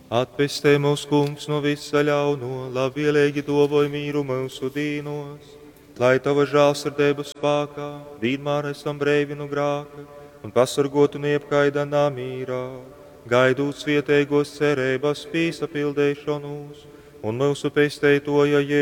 Atpestē mūs, kungs, no visa ļauno, labvēlīgi dovoja mīru mūsu dīnos, lai tava žēlsirdība spēkā vienmēr esam brīvi no grēka un pasargotu no jebkaida namīrā, gaidot svietēgos cerības pīsapildīšanos un mūsu pestētoja